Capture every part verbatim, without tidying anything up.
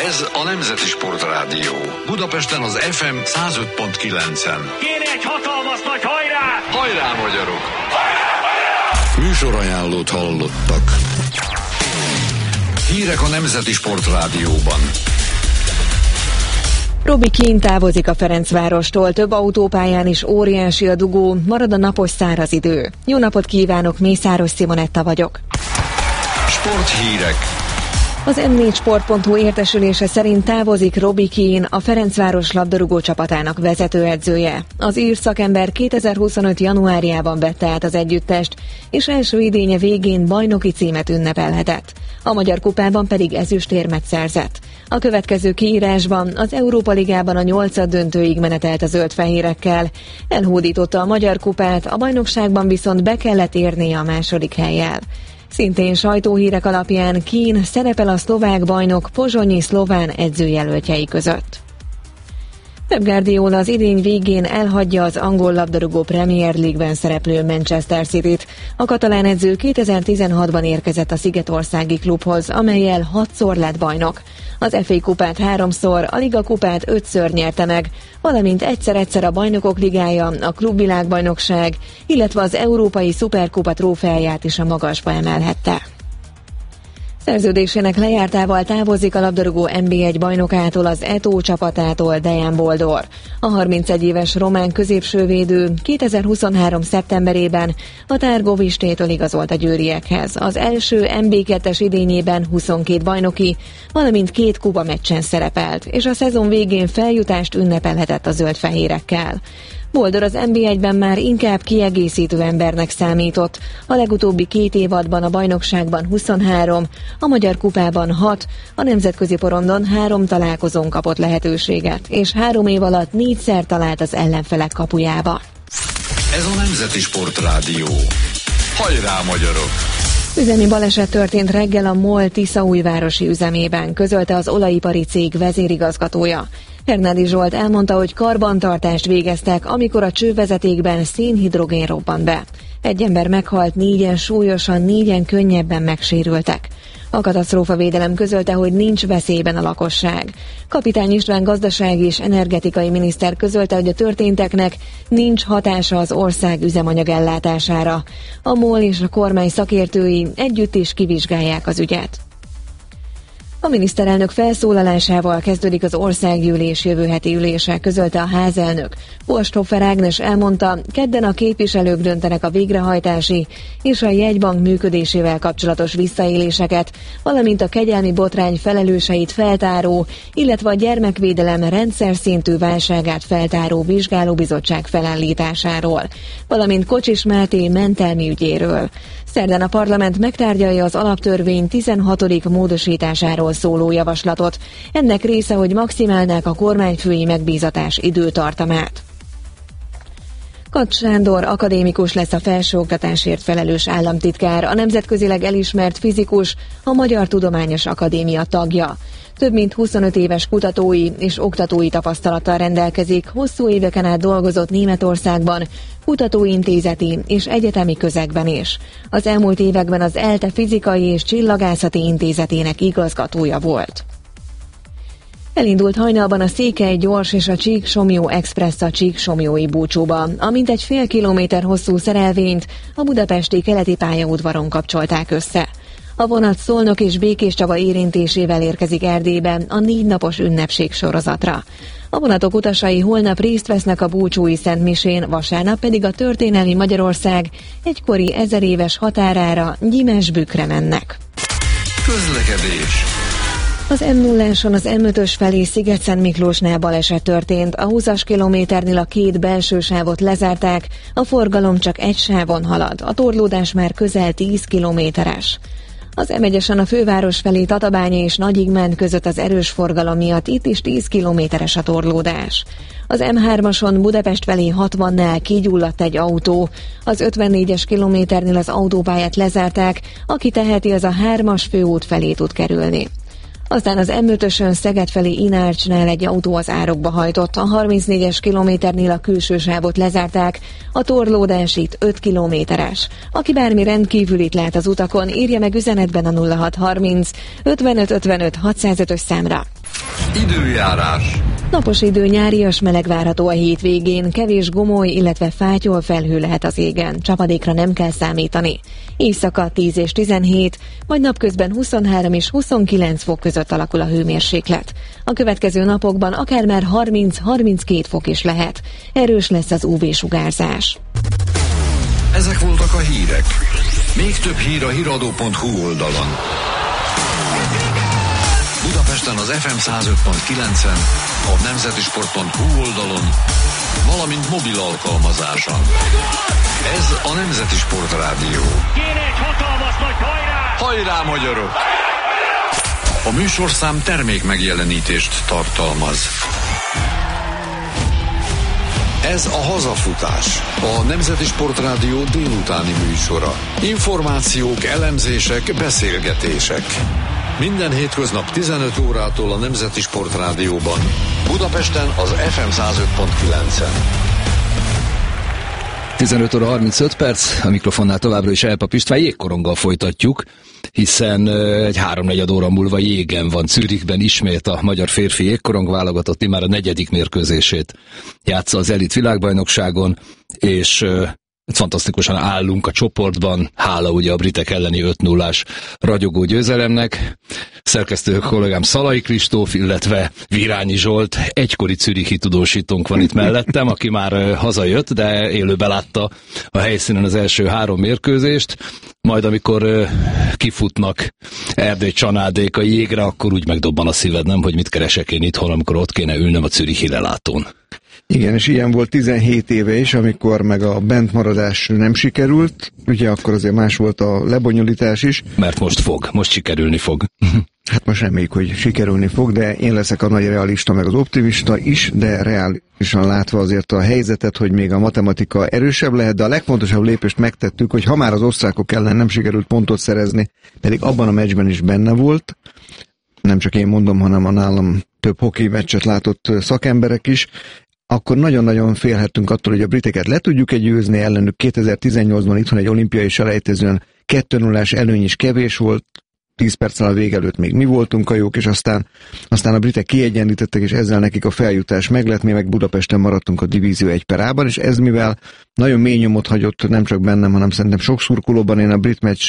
Ez a Nemzeti Sportrádió. Budapesten az ef em száz öt pont kilencen. Kéne egy hatalmas nagy hajrá! Hajrá, magyarok! Hajrá, hajrá! Műsorajánlót hallottak. Hírek a Nemzeti Sportrádióban. Robbie Keane távozik a Ferencvárostól, több autópályán is óriási a dugó, marad a napos száraz idő. Jó napot kívánok, Mészáros Simonetta vagyok. Sporthírek. Az em négy sport pont hu értesülése szerint távozik Robbie Keane, a Ferencváros labdarúgó csapatának vezetőedzője. Az ír szakember kétezer-huszonöt januárjában vette át az együttest, és első idénye végén bajnoki címet ünnepelhetett. A Magyar Kupában pedig ezüstérmet szerzett. A következő kiírásban az Európa Ligában a nyolcad döntőig menetelt a zöld-fehérekkel. Elhódította a Magyar Kupát, a bajnokságban viszont be kellett érnie a második hellyel. Szintén sajtóhírek alapján Keane szerepel a szlovák bajnok pozsonyi szlován edzőjelöltjei között. Pep Guardiola az idény végén elhagyja az angol labdarúgó Premier League-ben szereplő Manchester Cityt. A katalán edző kétezer-tizenhatban érkezett a szigetországi klubhoz, amellyel hatszor lett bajnok. Az ef á kupát háromszor, a Liga kupát ötször nyerte meg, valamint egyszer-egyszer a Bajnokok Ligája, a Klubvilágbajnokság, illetve az Európai Szuperkupa trófeáját is a magasba emelhette. Szerződésének lejártával távozik a labdarúgó en bé egy bajnokától, az Eto csapatától Dejan Boldor. A harmincegy éves román középsővédő kétezer-huszonhárom szeptemberében a Tárgovistétől igazolt a győriekhez. Az első en bé kettes idényében huszonkét bajnoki, valamint két kupa meccsen szerepelt, és a szezon végén feljutást ünnepelhetett a zöld-fehérekkel. Boldor az en bé egyben már inkább kiegészítő embernek számított. A legutóbbi két évadban a bajnokságban huszonhárom, a Magyar Kupában hat, a nemzetközi porondon három találkozón kapott lehetőséget, és három év alatt négyszer talált az ellenfelek kapujába. Ez a Nemzeti Sportrádió. Hajrá, magyarok! Üzemi baleset történt reggel a MOL Tiszaújvárosi üzemében, közölte az olajipari cég vezérigazgatója. Hernádi Zsolt elmondta, hogy karbantartást végeztek, amikor a csővezetékben szénhidrogén robbant be. Egy ember meghalt, négyen súlyosan, négyen könnyebben megsérültek. A katasztrófavédelem közölte, hogy nincs veszélyben a lakosság. Kapitány István gazdasági és energetikai miniszter közölte, hogy a történteknek nincs hatása az ország üzemanyagellátására. A MOL és a kormány szakértői együtt is kivizsgálják az ügyet. A miniszterelnök felszólalásával kezdődik az országgyűlés jövő heti ülése, közölte a házelnök. Posthofer Ágnes elmondta, kedden a képviselők döntenek a végrehajtási és a jegybank működésével kapcsolatos visszaéléseket, valamint a kegyelmi botrány felelőseit feltáró, illetve a gyermekvédelem rendszer szintű válságát feltáró vizsgálóbizottság felállításáról, valamint Kocsis Máté mentelmi ügyéről. Szerdán a parlament megtárgyalja az alaptörvény tizenhatodik módosításáról szóló javaslatot. Ennek része, hogy maximálnák a kormányfői megbízatás időtartamát. Kacs Sándor akadémikus lesz a felsőoktatásért felelős államtitkár, a nemzetközileg elismert fizikus, a Magyar Tudományos Akadémia tagja. Több mint huszonöt éves kutatói és oktatói tapasztalattal rendelkezik, hosszú éveken át dolgozott Németországban, kutatóintézeti és egyetemi közegben is. Az elmúlt években az ELTE Fizikai és Csillagászati Intézetének igazgatója volt. Elindult hajnalban a Székely gyors és a Csík-Somlyó Express a Csík-Somlyói búcsúba, amint egy fél kilométer hosszú szerelvényt a budapesti keleti pályaudvaron kapcsolták össze. A vonat Szolnok és Békéscsaba érintésével érkezik Erdélybe a négy napos ünnepség sorozatra. A vonatok utasai holnap részt vesznek a búcsúi szentmisén, vasárnap pedig a történelmi Magyarország egykori ezer éves határára, Gyimesbükre mennek. Közlekedés. Az em nulláson az em ötös felé Sziget-Szentmiklósnál baleset történt, a húszas kilométernél a két belső sávot lezárták, a forgalom csak egy sávon halad, a torlódás már közel tíz kilométeres. Az em egyesen a főváros felé Tatabánya és Nagyigmán között az erős forgalom miatt itt is tíz kilométeres a torlódás. Az em hármason Budapest felé hatvannál kigyulladt egy autó, az ötvennégyes kilométernél az autópályát lezárták, aki teheti, az a hármas főút felé tud kerülni. Aztán az em ötösön Szeged felé Inárcsnál egy autó az árokba hajtott, a harmincnégyes kilométernél a külső sávot lezárták, a torlódás itt öt kilométeres. Aki bármi rendkívülit lát az utakon, írja meg üzenetben a nulla hat harminc ötvenöt ötvenöt hatszázötös számra. Időjárás. Napos idő, nyárias meleg várható a hétvégén, kevés gomoly, illetve fátyol felhő lehet az égen, csapadékra nem kell számítani. Éjszaka tíz és tizenhét, majd napközben huszonhárom és huszonkilenc fok között alakul a hőmérséklet. A következő napokban akár már harminc-harminckét fok is lehet. Erős lesz az ú vé-sugárzás. Ezek voltak a hírek. Még több hír a híradó pont hú oldalon. Budapesten az ef em száz öt pont kilencen, a nemzetisport pont hú oldalon, valamint mobil alkalmazáson. Ez a Nemzeti Sport Rádió. Kéne egy hatalmas nagy hajrá! Hajrá, magyarok! A műsorszám termék megjelenítést tartalmaz. Ez a Hazafutás, a Nemzeti Sport Rádió délutáni műsora. Információk, elemzések, beszélgetések. Minden hétköznap tizenöt órától a Nemzeti Sport Rádióban. Budapesten az ef em száz öt pont kilencen. tizenöt óra harmincöt perc, a mikrofonnál továbbra is Elpap István, jégkoronggal folytatjuk, hiszen egy háromnegyed óra múlva jégen van Zürichben ismét a magyar férfi jégkorong válogatott, már a negyedik mérkőzését játsza az elit világbajnokságon, és fantasztikusan állunk a csoportban, hála ugye a britek elleni öt nullás ragyogó győzelemnek. Szerkesztő kollégám Szalai Kristóf, illetve Virányi Zsolt, egykori zürichi tudósítónk van itt mellettem, aki már hazajött, de élőben látta a helyszínen az első három mérkőzést, majd amikor kifutnak Erdély Csanádék a jégre, akkor úgy megdobban a szíved, nem, hogy mit keresek én itthon, amikor ott kéne ülnöm a zürichi lelátón. Igen, és ilyen volt tizenhét éve is, amikor meg a bentmaradás nem sikerült, ugye akkor azért más volt a lebonyolítás is. Mert most fog, most sikerülni fog. Hát most reméljük, hogy sikerülni fog, de én leszek a nagy realista, meg az optimista is, de reálisan látva azért a helyzetet, hogy még a matematika erősebb lehet, de a legfontosabb lépést megtettük, hogy ha már az osztrákok ellen nem sikerült pontot szerezni, pedig abban a meccsben is benne volt, nem csak én mondom, hanem a nálam több hoki meccset látott szakemberek is, akkor nagyon-nagyon félhettünk attól, hogy a briteket le tudjuk-e győzni ellenük. kétezer-tizennyolcban itthon egy olimpiai selejtezőn kettő nullás előny is kevés volt, tíz perccel a vége előtt még mi voltunk a jók, és aztán, aztán a britek kiegyenlítettek, és ezzel nekik a feljutás meglett, mi meg Budapesten maradtunk a divízió egy per á-ban, és ez mivel nagyon mély nyomot hagyott nem csak bennem, hanem szerintem sok szurkolóban, én a brit meccs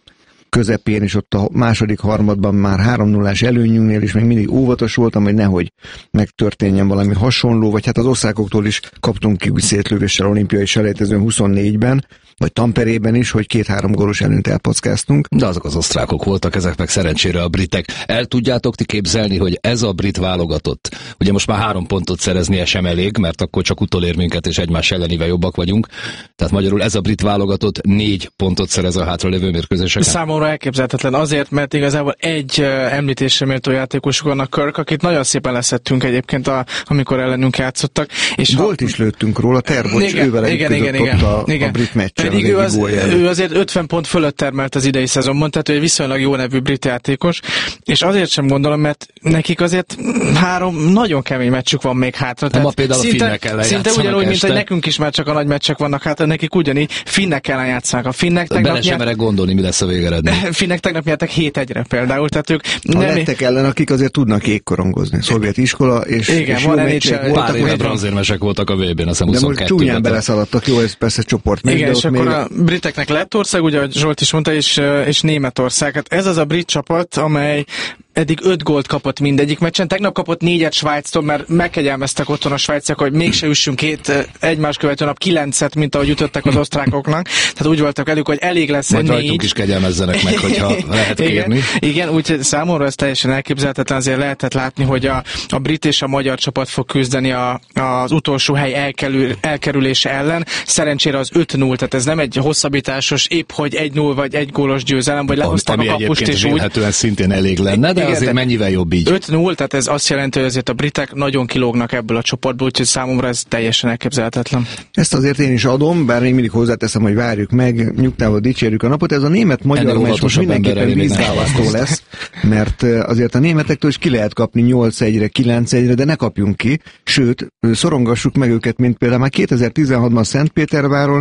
közepén is ott a második harmadban már három nullás előnyünknél is még mindig óvatos voltam, hogy nehogy megtörténjen valami hasonló, vagy hát az osztrákoktól is kaptunk ki úgy szétlövéssel olimpiai selejtezőn huszonnégyben, vagy Tamperében is, hogy két-három gólos előnyt elpackáztunk. De azok az osztrákok voltak, ezek meg szerencsére a britek. El tudjátok ti képzelni, hogy ez a brit válogatott, ugye most már három pontot szereznie sem elég, mert akkor csak utolér minket, és egymás ellenivel jobbak vagyunk. Tehát magyarul ez a brit válogatott négy pontot szerez a hátralévő mérkőzéseken. Számomra elképzelhetetlen azért, mert igazából egy uh, említésre méltó játékosuk van, a Kirk, akit nagyon szépen leszettünk egyébként, a, amikor ellenünk játszottak. És Gólt ha... is lőttünk róla, Terbocs, ővel igen, igen, igen, a, igen. a brit meccs. Pedig ő, az, ő azért ötven pont fölött termelt az idei szezonban, tehát ő egy viszonylag jó nevű brit játékos, és azért sem gondolom, mert nekik azért három nagyon kemény meccsük van még hátra. Nem, a például szinte, a finnek ellen szinte ugyanúgy, mint hogy nekünk is már csak a nagy meccsek vannak hátra, nekik ugyanígy finnek ellen játszanak. A finnek tegnap bele sem merek gondolni, mi lesz a végeredmény. Finnek tegnap nyertek hét egyre például, tehát ők a nem lettek ellen, akik azért tudnak jégkorongozni. Szovjet iskola, és, igen, és van jó meccsek voltak. Pár éve bronzérmesek voltak a vé bén, azt hiszem de most csúnyán beleszaladtak, jó, ez persze csoport. Igen, és akkor a briteknek Lettország, ugye, ahogy Zsolt is mondta, és, és Németország. Hát ez az a brit csapat, amely eddig öt gólt kapott mindegyik meccsen. Tegnap kapott négyet Svájctól, mert megkegyelmeztek otthon a svájciak, hogy mégse üssünk két egymás követő nap kilencet, mint ahogy ütöttek az osztrákoknak. Tehát úgy voltak elég, hogy elég lesz majd négy. rajtunk is kegyelmezzenek meg, hogyha lehet kérni. Igen, igen, úgyhogy számomra ez teljesen elképzelhetetlen, azért lehetett látni, hogy a, a brit és a magyar csapat fog küzdeni a, az utolsó hely elkerül, elkerülése ellen. Szerencsére az öt null, tehát ez nem egy hosszabbításos, épp hogy egy null vagy egy gólos győzelem, vagy lehozták a kapust és úgy. Szintén elég lenne, de igen, azért mennyivel jobb így. öt null, tehát ez azt jelenti, hogy azért a britek nagyon kilógnak ebből a csoportból, úgyhogy számomra ez teljesen elképzelhetetlen. Ezt azért én is adom, bár még mindig hozzáteszem, hogy várjuk meg, nyugtával dicsérjük a napot. Ez a német-magyar meccs most mindenképpen vízválasztó lesz, mert azért a németektől is ki lehet kapni nyolc egyre, kilenc egyre, de ne kapjunk ki, sőt, szorongassuk meg őket, mint például már kétezer-tizenhatban Szentpéterváról,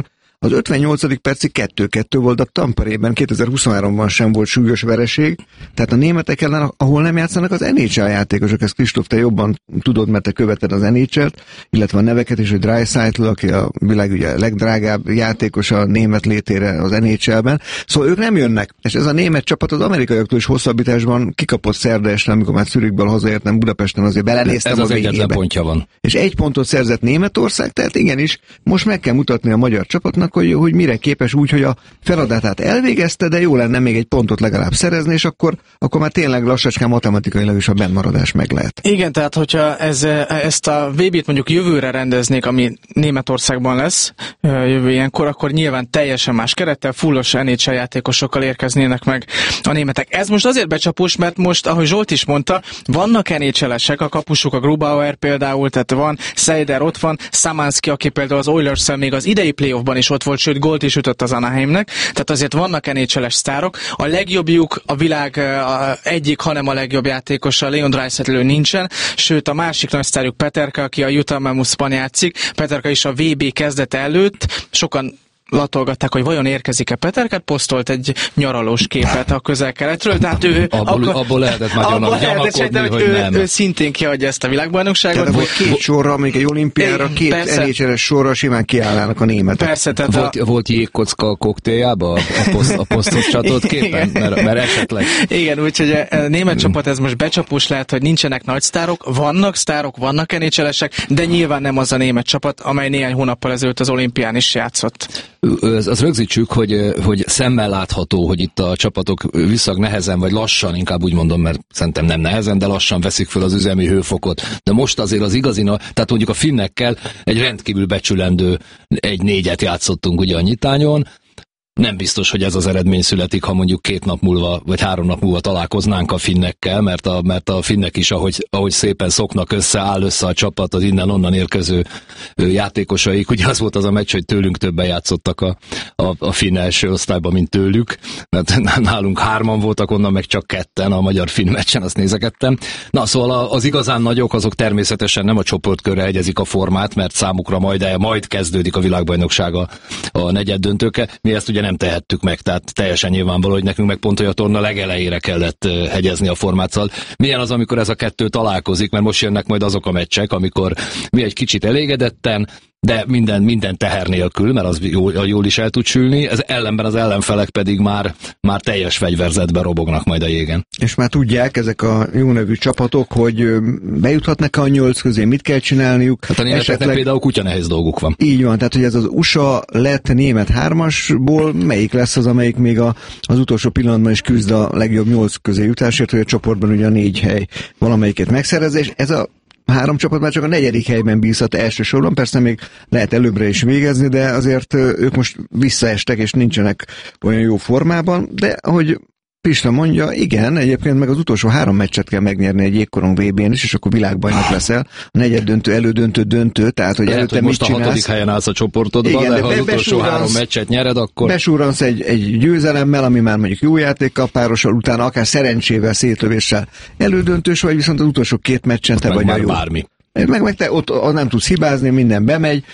az ötvennyolcadik percig kettő kettő volt, a Tamperében kétezer-huszonháromban sem volt súlyos vereség, tehát a németek ellen, ahol nem játszanak az en há el játékosok, ezt Kristóf, te jobban tudod, mert te követed az en há el-t, illetve a neveket is, hogy Draisaitl, aki a világ ugye legdrágább játékos a német létére az en há el-ben, szóval ők nem jönnek, és ez a német csapat az amerikaiaktól is hosszabbításban kikapott szerda este, amikor már Zürichből hazaértem Budapesten, azért belenéztem ez a az végébe. Egyetlen pontja van. És egy pontot szerzett Németország, tehát igenis, most meg kell mutatni a magyar csapatnak, hogy, hogy mire képes úgy, hogy a feladatát elvégezte, de jó lenne még egy pontot legalább szerezni, és akkor, akkor már tényleg lassacskán matematikailag is a bennmaradás meg lehet. Igen, tehát hogyha ez, ezt a vé bét mondjuk jövőre rendeznék, ami Németországban lesz jövő ilyenkor, akkor nyilván teljesen más kerettel, fullos en há el játékosokkal érkeznének meg a németek. Ez most azért becsapós, mert most, ahogy Zsolt is mondta, vannak en há el-esek, a kapusuk, a Grubauer például, tehát van, Seider ott van, Szymanski, aki például az Oilers-szel még az idei playoffban is ott volt, sőt gólt is ütött az Anaheimnek, tehát azért vannak en há el-es sztárok. A legjobbjuk a világ a egyik, hanem a legjobb játékosa, Leon Draisaitl nincsen, sőt a másik nagy sztárjuk Peterka, aki a Utah Mammothsban játszik. Peterka is a vé bé kezdete előtt, sokan latolgatták, hogy vajon érkezik-e Peterket, posztolt egy nyaralós képet a Közel-Keletről, tehát ő... Abból, akkor, abból lehetett már gyanakodni, hogy, hogy ő, nem. ő szintén kiadja ezt a világbajnokságot. Tehát, hogy két sorra, még egy olimpiára, két persze. en há el-es sorra simán kiállnának a németek. Persze, tehát Volt, a... volt jégkocka a koktéljába a, a, poszt, a posztos csatott képen? Mert, mert esetleg. Igen, úgyhogy a német csapat ez most becsapós lehet, hogy nincsenek nagy sztárok, vannak sztárok, vannak en há el-esek, de nyilván nem az a német csapat, amely néhány hónappal ezelőtt az olimpián is játszott. Az, az rögzítsük, hogy, hogy szemmel látható, hogy itt a csapatok viszonylag nehezen, vagy lassan, inkább úgy mondom, mert szerintem nem nehezen, de lassan veszik föl az üzemi hőfokot. De most azért az igazina, tehát mondjuk a finnekkel egy rendkívül becsülendő egy négyet játszottunk ugye a nyitányon. Nem biztos, hogy ez az eredmény születik, ha mondjuk két nap múlva, vagy három nap múlva találkoznánk a finnekkel, mert a, mert a finnek is, ahogy, ahogy szépen szoknak össze, áll össze a csapat, az innen-onnan érkező játékosaik. Ugye az volt az a meccs, hogy tőlünk többen játszottak a, a, a finn első osztályban, mint tőlük, mert nálunk hárman voltak, onnan meg csak ketten a magyar-finn meccsen, azt nézegettem. Na, szóval az igazán nagyok, azok természetesen nem a csoportkörre hegyezik a formát, mert számukra majd, majd kezdődik a világbajnoksága a negyeddöntőke. Mi ezt ugye nem tehettük meg, tehát teljesen nyilvánvaló, hogy nekünk meg pont, hogy a torna legelejére kellett hegyezni a formát. Szóval milyen az, amikor ez a kettő találkozik, mert most jönnek majd azok a meccsek, amikor mi egy kicsit elégedetten, de minden, minden teher nélkül, mert az jól, jól is el tud sülni, ez ellenben az ellenfelek pedig már, már teljes fegyverzetben robognak majd a jégen. És már tudják ezek a jó nevű csapatok, hogy bejuthatnak a nyolc közé, mit kell csinálniuk. Hát a németeknek esetleg... például kutya nehéz dolguk van. Így van, tehát hogy ez az u es á lett német hármasból, melyik lesz az, amelyik még a, az utolsó pillanatban is küzd a legjobb nyolc közé jutásért, hogy a csoportban ugye a négy hely valamelyiket megszerez, és ez a három csapat már csak a negyedik helyben bízhat elsősorban, persze még lehet előbbre is végezni, de azért ők most visszaestek, és nincsenek olyan jó formában, de ahogy Pista mondja, igen, egyébként meg az utolsó három meccset kell megnyerni egy jégkorong vé bén is, és akkor világbajnok leszel. A negyed döntő, elődöntő, döntő, tehát hogy lehet, előtte hogy mit most a csinálsz. hatodik helyen állsz a csoportodban, igen, de ha az utolsó három meccset nyered, akkor... Besúransz egy, egy győzelemmel, ami már mondjuk jó játékkal párosul, utána akár szerencsével, szétlövéssel elődöntős vagy, viszont az utolsó két meccsen te vagy a jó. Bármi. Meg, meg te ott, ott nem tudsz hibázni, minden bemegy,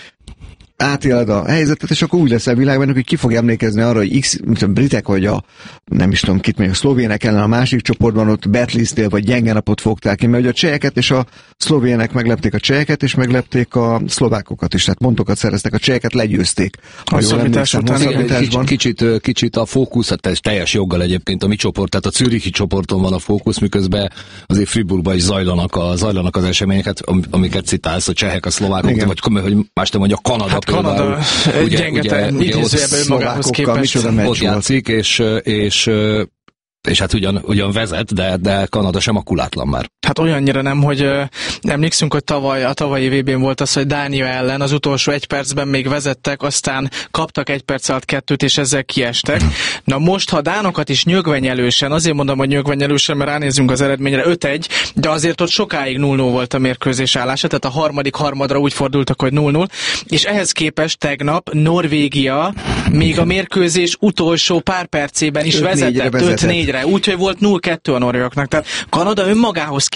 átéled a helyzetet, és akkor úgy lesz a világban, hogy ki fog emlékezni arra, hogy X, mint a britek, vagy a, nem is tudom kit, még a szlovének ellen a másik csoportban ott betlisztél, vagy gyenge napot fogtál ki, mert ugye a cseheket és a szlovének meglepték a cseheket, és meglepték a szlovákokat is, tehát pontokat szereztek, a cseheket legyőzték. Hosszabbítás után. Kicsit, kicsit, kicsit a fókusz, hát teljes joggal egyébként a mi csoport, tehát a zürichi csoporton van a fókusz, miközben azért Fribourgban is zajlanak, a, zajlanak az eseményeket, amiket citálsz, a csehek, a szlovákok, igen. vagy hogy más nem mondja, Kanada. Kanada gyengete, idézőjelben önmagához képest. Ott játszik, és, és, és hát ugyan, ugyan vezet, de, de Kanada sem makulátlan már. Hát olyannyira nem, hogy uh, emlékszünk, hogy tavaly, a tavalyi vé bén volt az, hogy Dánia ellen az utolsó egy percben még vezettek, aztán kaptak egy perc alatt kettőt, és ezzel kiestek. Na most, ha a dánokat is nyögvenyelősen, azért mondom, hogy nyögvenyelősen, mert ránézzünk az eredményre, öt egy, de azért ott sokáig null null volt a mérkőzés állása, tehát a harmadik harmadra úgy fordultak, hogy null null, és ehhez képest tegnap Norvégia még a mérkőzés utolsó pár percében is vezetett, öt négyre, úgyhogy volt nulla kettő a norvégoknak. Tehát Kanada önmagához képest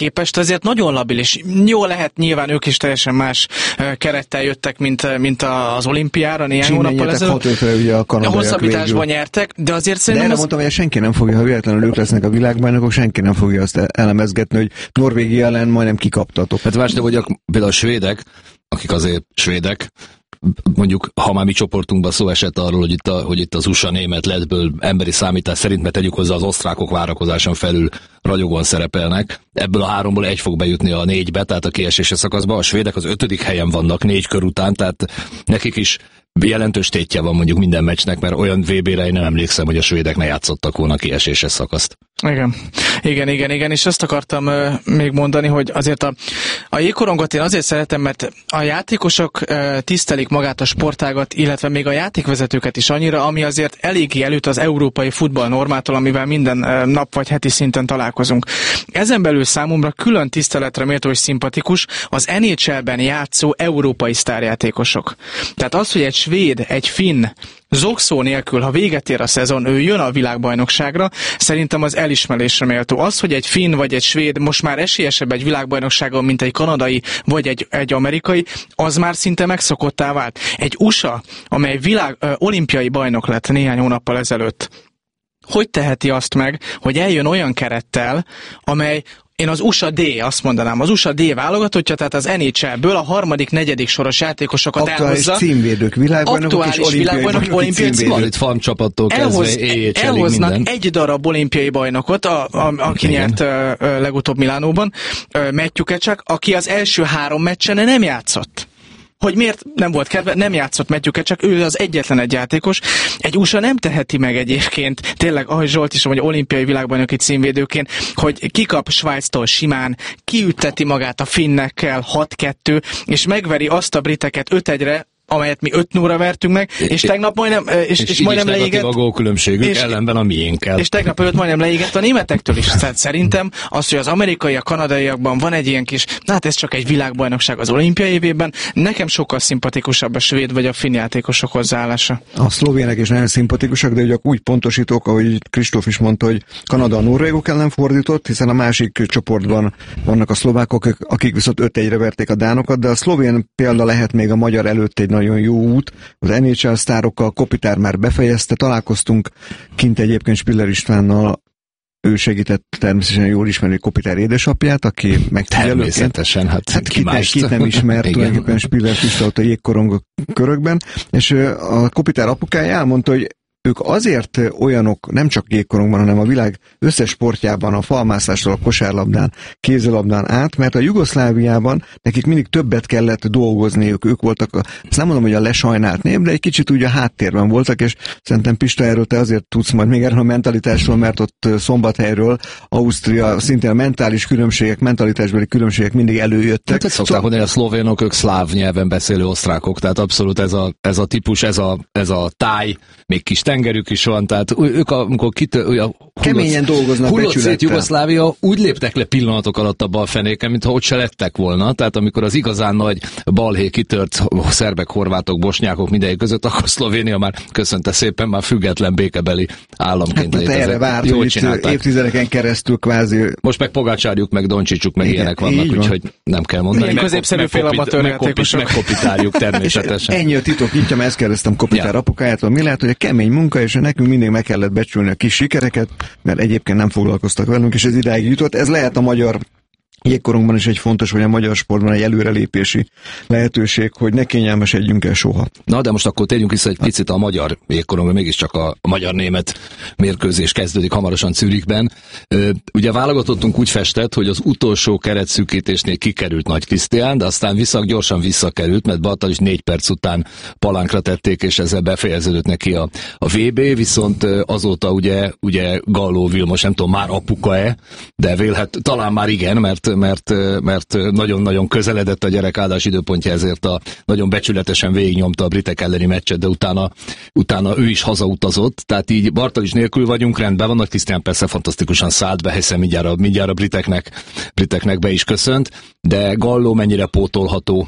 képest azért nagyon labilis. Jó lehet, nyilván ők is teljesen más kerettel jöttek, mint, mint az olimpiára néhány hónappal ezelőtt. A hosszabbításban nyertek, de azért szerintem... De erre az... mondtam, hogy senki nem fogja, ha véletlenül ők lesznek a világbajnokok, senki nem fogja azt elemezgetni, hogy Norvégia ellen majdnem kikaptatok. Hát várj, hogy a, például a svédek, akik azért svédek, mondjuk, ha már mi csoportunkban szó esett arról, hogy itt, a, hogy itt az u es á német lettből emberi számítás szerint, mert tegyük hozzá, az osztrákok várakozáson felül ragyogóan szerepelnek. Ebből a háromból egy fog bejutni a négybe, tehát a kiesési szakaszba. A svédek az ötödik helyen vannak négy kör után, tehát nekik is jelentős tétje van mondjuk minden meccsnek, mert olyan vé bére én nem emlékszem, hogy a svédek ne játszottak volna kieséses szakaszt. Igen, igen, igen, igen, és azt akartam uh, még mondani, hogy azért a, a jégkorongot én azért szeretem, mert a játékosok uh, tisztelik magát a sportágat, illetve még a játékvezetőket is annyira, ami azért eléggé előtt az európai futball normától, amivel minden uh, nap vagy heti szinten találkozunk. Ezen belül számomra külön tiszteletre méltó és szimpatikus az en há el-ben játszó európai sztárjátékosok. Tehát az, hogy egy svéd, egy finn, zokszó nélkül, ha véget ér a szezon, ő jön a világbajnokságra, szerintem az elismerésre méltó. Az, hogy egy finn vagy egy svéd most már esélyesebb egy világbajnokságon, mint egy kanadai vagy egy, egy amerikai, az már szinte megszokottá vált. Egy u es á, amely világ, ö, olimpiai bajnok lett néhány hónappal ezelőtt, hogy teheti azt meg, hogy eljön olyan kerettel, amely én az u es á D, azt mondanám, az u es á D válogatottja, tehát az en há el-ből a harmadik, negyedik soros játékosokat aktuális elhozza. címvédők, világbajnokok és olimpiai bajnokok, olimpiai címvédők. Itt farmcsapattól Elhoz, kezdve elhoznak minden. egy darab olimpiai bajnokot, a, a, aki igen. nyert uh, legutóbb Milánóban, uh, Matthew Tkachuk, aki az első három meccsen nem játszott. Hogy miért nem volt kedve, nem játszott Matthew Tkachuk, ő az egyetlen egy játékos. Egy u es á nem teheti meg egyébként, tényleg, ahogy Zsolt is mondja, olimpiai világbajnoki címvédőként, hogy kikap Svájctól simán, kiütteti magát a finnekkel hat kettő, és megveri azt a briteket öt egyre, amelyet mi öt nulla vertünk meg, és tegnap majdnem, és, és, és majdnem leégett. a gólkülönbségük és, ellenben a miénkkel. És tegnap előtt majdnem leégett a németektől is. Szerintem az, hogy az amerikai, a kanadaiakban van egy ilyen kis, na hát ez csak egy világbajnokság az olimpiai évében, nekem sokkal szimpatikusabb a svéd vagy a finn játékosok hozzáállása. A szlovének is nagyon szimpatikusak, de ugye úgy pontosítok, ahogy Kristóf is mondta, hogy Kanada a norvégok ellen fordított, hiszen a másik csoportban vannak a szlovákok, akik viszont öt egyre verték a dánokat, de a szlovén példa lehet még a magyar előtt egy nagyon jó út. Az en há el sztárokkal Kopitar már befejezte, találkoztunk kint egyébként Spiller Istvánnal, ő segített természetesen jól ismerni Kopitar édesapját, aki megfigyelőként. Természetesen, hát, hát ki kit, kit nem ismert tulajdonképpen Spiller Pista ott a jégkorong körökben, és a Kopitar apukája elmondta, hogy ők azért olyanok, nem csak jégkorongban, hanem a világ összes sportjában, a falmászástól, a kosárlabdán, kézilabdán át, mert a Jugoszláviában nekik mindig többet kellett dolgozniuk. Ők voltak, a, azt nem mondom, hogy a lesajnált nép, de egy kicsit úgy a háttérben voltak, és szerintem Pista, erről te azért tudsz majd még erről a mentalitásról, mert ott Szombathelyről, Ausztria, szintén a mentális különbségek, mentalitásbeli különbségek mindig előjöttek. Hát szokták mondani, a szlovénok, ők szláv nyelven beszélő osztrákok, tehát abszolút ez a, ez a típus, ez a, ez a táj, még kis tengerük is van, tehát ők amikor kitő, a keményen dolgoznak, hullott szét becsülettel. Jugoszlávia, úgy léptek le pillanatok alatt a balfenéken, mintha ott se lettek volna, tehát amikor az igazán nagy balhé kitört szerbek, horvátok, bosnyákok mindegyik között, akkor Szlovénia már köszönte szépen, már független békebeli államként hát, létezett. Erre várt, hogy itt évtizedeken keresztül kvázi... Most meg Pogácsárjuk, meg Doncsicsuk, meg igen, ilyenek vannak, van. Úgyhogy nem kell mondani. Meg középszerű félamatőr játékosok. Megkopitáljuk természetesen. Ennyi a titok, így, ha ezt kérdeztem Kopitar ja. apukájától, mi lehet, hogy a kemény munka, és nekünk mindig meg kellett becsülni a kis sikereket, mert egyébként nem foglalkoztak velünk, és ez idáig jutott. Ez lehet a magyar jégkorongban is egy fontos, vagy a magyar sportban egy előrelépési lehetőség, hogy ne kényelmesedjünk el soha. Na, de most akkor térjünk vissza egy picit a magyar jégkorongban, mégiscsak a, a magyar-német mérkőzés kezdődik hamarosan Zürichben. Ugye válogatottunk úgy festett, hogy az utolsó keretszűkítésnél kikerült Nagy Krisztián, de aztán vissza, gyorsan visszakerült, mert Bartal is négy perc után palánkra tették, és ezzel befejeződött neki a, a vé bé, viszont azóta ugye, ugye Galló Vilmos, nem tudom, már apuka-e, de vélhet, talán már igen, mert mert, mert nagyon-nagyon közeledett a gyerek áldás időpontja, ezért a, nagyon becsületesen végignyomta a britek elleni meccset, de utána, utána ő is hazautazott, tehát így Bartal is nélkül vagyunk, rendben van, Nagy Krisztián persze fantasztikusan szállt be, hiszen mindjárt a, mindjárt a briteknek, briteknek be is köszönt, de Galló mennyire pótolható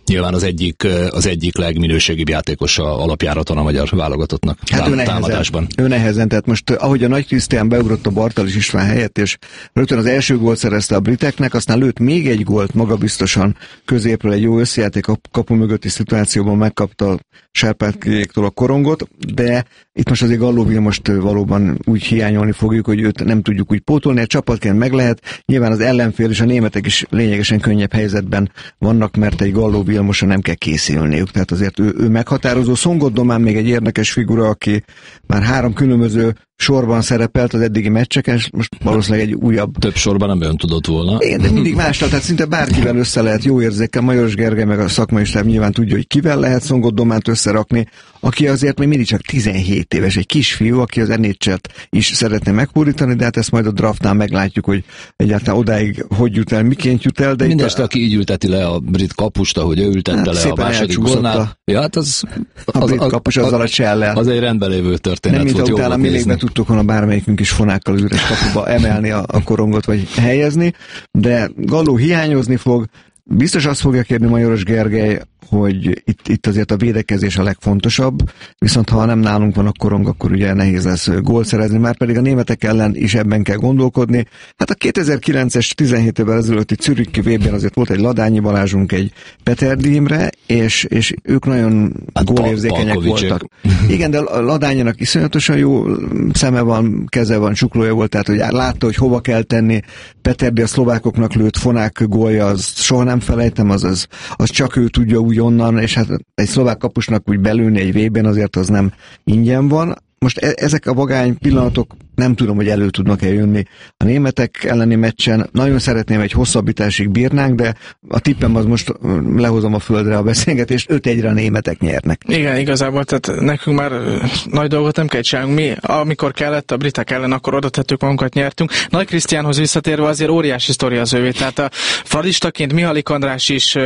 nyilván az egyik, az egyik legminőségibb játékosa alapjáraton a magyar válogatottnak hát ő támadásban. Ő nehezen, tehát most ahogy a Nagy Krisztián beugrott a Bartalis István helyett, és rögtön az első gólt szerezte a briteknek, aztán lőtt még egy gólt magabiztosan középről egy jó összejáték a kapu mögötti szituációban megkapta a Sárpátkéktől a korongot, de itt most azért Galló Vilmost valóban úgy hiányolni fogjuk, hogy őt nem tudjuk úgy pótolni, a csapatként meg lehet, nyilván az ellenfél és a németek is lényegesen könnyebb helyzetben vannak, mert egy Galló Vilmosra nem kell készülniük, tehát azért ő, ő meghatározó. Szongot Domán még egy érdekes figura, aki már három különböző sorban szerepelt az eddigi meccseken, és most valószínűleg egy újabb... Több sorban nem ön tudott volna. Igen, de mindig másra, tehát szinte bárkivel össze lehet jó érzékkel. Majoros Gergely meg a szakmai stáb nyilván tudja, hogy kivel lehet Szongot Dománt összerakni, aki azért még mindig csak tizenhét éves, egy kisfiú, aki az en há el-t is szeretné megfordítani, de hát ezt majd a draftnál meglátjuk, hogy egyáltalán odáig hogy jut el, miként jut el. De mindeste, a... aki így ülteti le a brit kapust, ahogy ő ültette hát le a második buszonál. Ja, hát az, az, a brit az, kapus azzal a csellel. Az egy rendben lévő történet nem, volt, jó volt nézni. Tudtuk volna bármelyikünk is fonákkal az üres kapuba emelni a, a korongot, vagy helyezni, de Galló hiányozni fog. Biztos azt fogja kérni Majoros Gergely, hogy itt, itt azért a védekezés a legfontosabb, viszont ha nem nálunk van a korong, akkor ugye nehéz lesz gólt szerezni, már pedig a németek ellen is ebben kell gondolkodni. Hát a kétezer-kilences tizenhét évvel ezelőtti Zürichi vé bén azért volt egy Ladányi Balázsunk, egy Peterdi Imre, és, és ők nagyon hát gólérzékenyek voltak. Igen, de a Ladányinak iszonyatosan jó szeme van, keze van, csuklója volt, tehát hogy látta, hogy hova kell tenni. Peterdi a szlovákoknak lőtt Fonák gólja, az soha nem felejtem, az, az, az csak ő tudja úgy onnan, és hát egy szlovák kapusnak úgy belülni egy vé bén azért az nem ingyen van. Most e- ezek a vagány pillanatok nem tudom, hogy elő tudnak-e jönni a németek elleni meccsen. Nagyon szeretném, egy hosszabbításig bírnánk, de a tippem az most lehozom a földre a beszélgetést, öt egyre a németek nyernek. Igen, igazából, tehát nekünk már nagy dolgot nem kell csinálnunk. Mi, amikor kellett a britek ellen, akkor oda tettük magunkat, nyertünk. Nagy Krisztiánhoz visszatérve azért óriási sztori az ővé. Tehát a fradistaként Mihalik András is,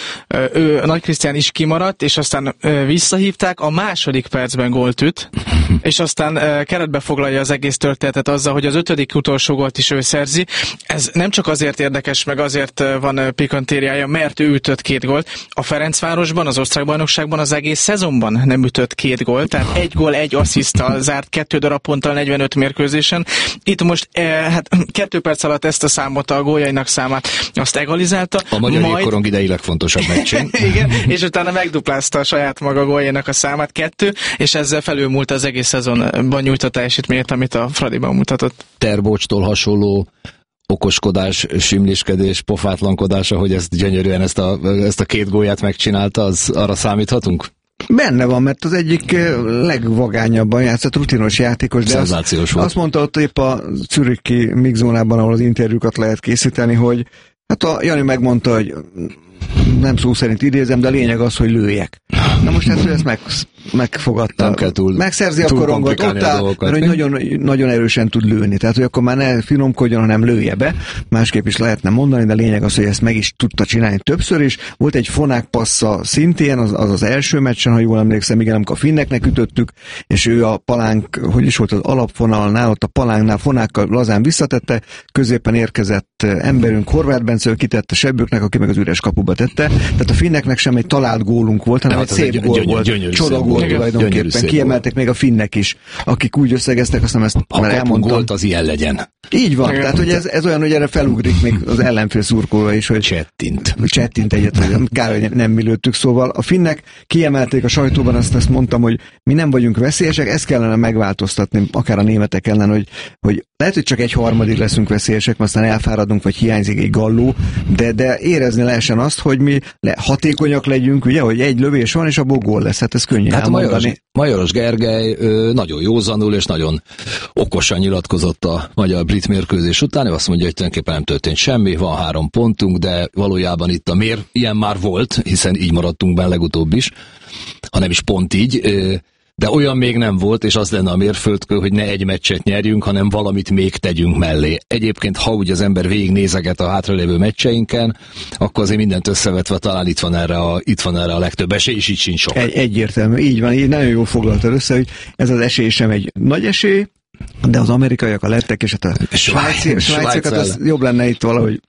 ő, Nagy Krisztián is kimaradt, és aztán visszahívták, a második percben gólt üt, és aztán keretbe foglalja az egész történetet azzal, hogy az ötödik utolsó gólt is ő szerzi. Ez nem csak azért érdekes, meg azért van pikantériája, mert ő ütött két gólt. A Ferencvárosban, az osztrák bajnokságban az egész szezonban nem ütött két gólt, tehát egy gól, egy assziszttal zárt kettő darab ponttal negyvenöt mérkőzésen. Itt most eh, hát kettő perc alatt ezt a számot, a góljainak számát azt egalizálta. A magyar majd... jégkorong idei legfontosabb meccsén. Igen, és utána megduplázta a saját maga góljainak a számát, kettő, és ezzel felülmúlt az egész szezonban nyújtott teljesítményt, amit a Fradiban mutatott. Terbócstól hasonló okoskodás, simliskedés, pofátlankodás, ahogy ezt gyönyörűen ezt a, ezt a két gólját megcsinálta, az arra számíthatunk? Benne van, mert az egyik legvagányabban játszott rutinos játékos, de azt, azt mondta ott épp a Zürichi mixzónában, ahol az interjúkat lehet készíteni, hogy hát a Jani megmondta, hogy nem szó szerint idézem, de a lényeg az, hogy lőjek. Na most hát, ezt meg, megfogadta. Nem kell túl, megszerzi túl a korongot, ott áll, mert hogy nagyon, nagyon erősen tud lőni. Tehát, hogy akkor már ne finomkodjon, hanem lője be. Másképp is lehetne mondani, de a lényeg az, hogy ezt meg is tudta csinálni többször is. Volt egy Fonák passza szintén, az az, az első meccsen, ha jól emlékszem, igen, amikor a finneknek ütöttük, és ő a palánk, hogy is volt az alapvonalnál, ott a palánknál Fonákkal lazán visszatette, középen érkezett emberünk, Horváth Bence, kitette Sebbőknek, aki meg az üres kapuba tette. Tehát a finneknek sem egy talált gólunk volt, hanem hát egy szép gól volt. Csodagól tulajdonképpen. Kiemelték még a finnek is, akik úgy összegeztek, azt nem ezt a már elmondtam. Gólt az ilyen legyen. Így van, tehát hogy ez, ez olyan, hogy erre felugrik még az ellenfél szurkolója is, hogy csettint. Csettint egyet, hogy kár, hogy nem mi lőttük, szóval a finnek kiemelték a sajtóban, azt, ezt mondtam, hogy mi nem vagyunk veszélyesek, ezt kellene megváltoztatni, akár a németek ellen, hogy, hogy lehet, hogy csak egy harmadik leszünk veszélyesek, aztán elfáradunk, vagy hiányzik egy Galló, de, de érezni lehessen azt, hogy mi le, hatékonyak legyünk, ugye, hogy egy lövés van, és abból gól lesz, hát ez könnyű hát elmondani. Majoros, Majoros Gergely ö, nagyon józanul, és nagyon okosan nyilatkozott a magyar-brit mérkőzés után, ő azt mondja, hogy tulajdonképpen nem történt semmi, van három pontunk, de valójában itt a mér, ilyen már volt, hiszen így maradtunk benne legutóbb is, ha nem is pont így, ö, de olyan még nem volt, és az lenne a mérföldkő, hogy ne egy meccset nyerjünk, hanem valamit még tegyünk mellé. Egyébként, ha úgy az ember végignézeget a hátralévő meccseinken, akkor azért mindent összevetve talán itt van erre a, itt van erre a legtöbb esély, és így sincs sok. Egy, egyértelmű, így van, így nagyon jól foglaltad össze, hogy ez az esély sem egy nagy esély, de az amerikaiak, a lettek, és hát a svájci, svájciokat, az jobb lenne itt valahogy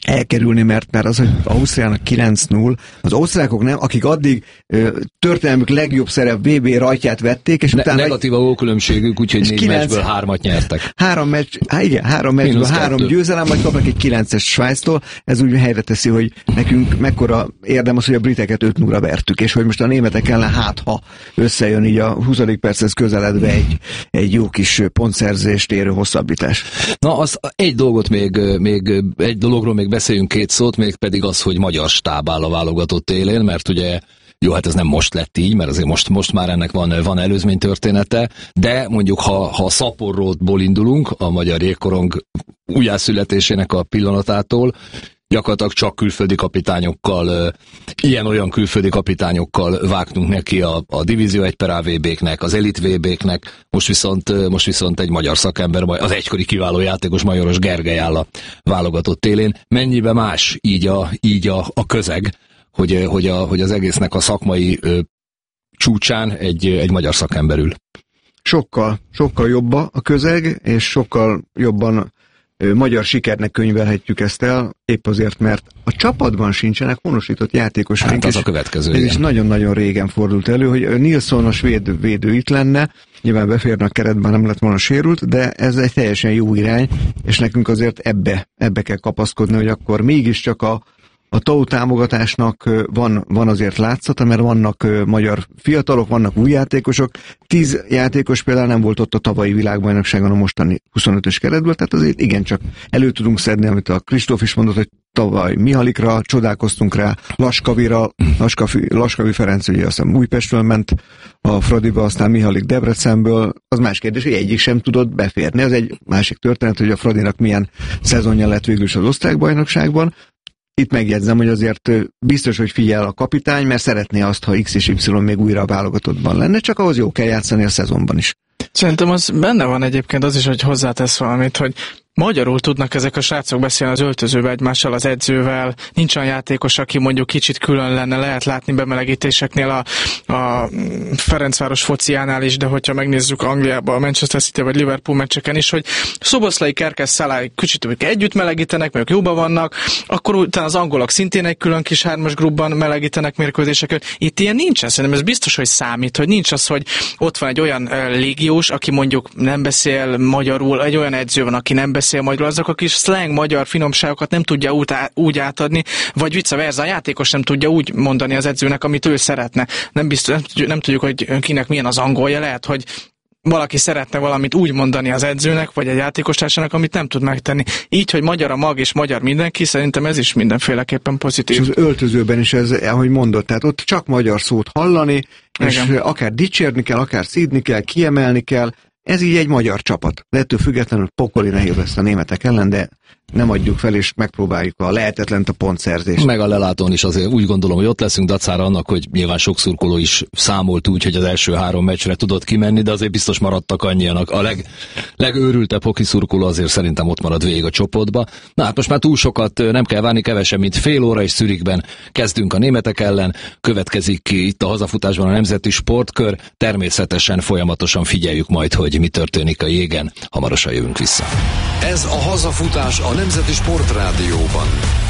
elkerülni, mert, mert az, hogy Ausztriának kilenc null, az osztrákok nem, akik addig ö, történelmük legjobb szerep vé bé rajtját vették, és ne, utána... Negatív a gólkülönbségük, úgyhogy négy kilenc, meccsből hármat nyertek. Három meccs, há, igen, három meccsből három győzelem, majd kapnak egy kilences Svájctól, ez úgy helyre teszi, hogy nekünk mekkora érdem az, hogy a briteket öt nullra vertük, és hogy most a németek ellen hát, ha összejön így a huszadik perchez közeledve egy, egy jó kis pontszerzést érő hosszabbítás. Na, az egy dolgot még, még egy dologról még beszéljünk két szót, még pedig az, hogy magyar stáb áll a válogatott élén, mert ugye jó, hát ez nem most lett így, mert azért most, most már ennek van, van előzménytörténete, de mondjuk ha, ha a szaporról indulunk, a magyar jégkorong újjászületésének a pillanatától, gyakorlatilag csak külföldi kapitányokkal, ilyen-olyan külföldi kapitányokkal vágtunk neki a, a Divízió egy per á vé béknek, az Elit vé béknek, most viszont, most viszont egy magyar szakember, az egykori kiváló játékos Majoros Gergely áll a válogatott élén. Mennyibe más így a, így a, a közeg, hogy, hogy, a, hogy az egésznek a szakmai ö, csúcsán egy, egy magyar szakember ül? Sokkal, sokkal jobb a közeg, és sokkal jobban magyar sikernek könyvelhetjük ezt el, épp azért, mert a csapatban sincsenek honosított játékosok. Hát az a következő. Ez is nagyon-nagyon régen fordult elő, hogy Nilsson a svéd védő itt lenne, nyilván beférne a keretben, nem lett volna sérült, de ez egy teljesen jó irány, és nekünk azért ebbe, ebbe kell kapaszkodni, hogy akkor mégiscsak a A té á u támogatásnak van, van azért látszata, mert vannak magyar fiatalok, vannak új játékosok. Tíz játékos például nem volt ott a tavalyi világbajnokságon a mostani huszonötös keretből, tehát azért igencsak elő tudunk szedni, amit a Kristóf is mondott, hogy tavaly Mihalikra csodálkoztunk rá, Laskavira, Laskavi, Laskavi Ferenc ugye azt hiszem Újpestről ment a Fradiba, aztán Mihalik Debrecenből. Az más kérdés, hogy egyik sem tudott beférni. Az egy másik történet, hogy a Fradinak milyen szezonja lett végül is az osztrákbajnokságban. Itt megjegyzem, hogy azért biztos, hogy figyel a kapitány, mert szeretné azt, ha X és Y még újra a válogatottban lenne, csak ahhoz jó kell játszani a szezonban is. Szerintem az benne van egyébként az is, hogy hozzátesz valamit, hogy magyarul tudnak ezek a srácok beszélni az öltözőbe egymással, az edzővel, nincs olyan játékos, aki mondjuk kicsit külön lenne, lehet látni bemelegítéseknél a, a Ferencváros fociánál is, de hogyha megnézzük Angliába, a Manchester City vagy Liverpool meccseken is, hogy Szoboszlai, Kerkez, Szalály kicsit ők együtt melegítenek, mert ők jóban vannak, akkor utána az angolok szintén egy külön kis hármas grupban melegítenek mérkőzéseket. Itt ilyen nincsen, szerintem ez biztos, hogy számít, hogy nincs az, hogy ott van egy olyan légiós, aki mondjuk nem beszél magyarul, egy olyan edző van, aki nem beszél beszél magyarul, azok a kis slang magyar finomságokat nem tudja úgy átadni, vagy vice versa, a játékos nem tudja úgy mondani az edzőnek, amit ő szeretne. Nem, biztos, nem, tudjuk, nem tudjuk, hogy kinek milyen az angolja, lehet, hogy valaki szeretne valamit úgy mondani az edzőnek, vagy egy játékostársának, amit nem tud megtenni. Így, hogy magyar a mag és magyar mindenki, szerintem ez is mindenféleképpen pozitív. És az öltözőben is ez, ahogy mondott, tehát ott csak magyar szót hallani, és igen, akár dicsérni kell, akár szídni kell, kiemelni kell. Ez így egy magyar csapat. De ettől függetlenül pokoli nehéz lesz a németek ellen, de nem adjuk fel, és megpróbáljuk a lehetetlent, a pontszerzést. Meg a lelátón is azért úgy gondolom, hogy ott leszünk, dacára annak, hogy nyilván sok szurkoló is számolt úgy, hogy az első három meccsre tudott kimenni, de azért biztos maradtak annyian. A leg, legőrültebb hoki szurkoló azért szerintem ott marad végig a csoportba. Na hát most már túl sokat nem kell várni, kevesebb, mint fél óra, és Zürichben kezdünk a németek ellen. Következik itt a hazafutásban a Nemzeti Sportkör. Természetesen folyamatosan figyeljük majd, hogy mi történik a jégen. Hamarosan jövünk vissza. Ez a hazafutás a Nemzeti Sportrádióban.